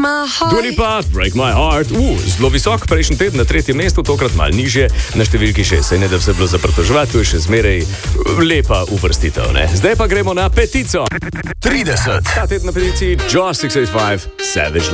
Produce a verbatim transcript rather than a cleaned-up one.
my heart. Dua Lipa, Break My Heart. Uh, zelo visok, prejšnji teden na tretjem mestu, tokrat malo nižje, na številki šest. Saj ne da bi se bilo za pritoževati, to je še zmeraj lepa uvrstitev, ne? Zdaj pa gremo na petico. trideset. Ta teden na peticiji Josh šeststo osemdesiat pet, Savage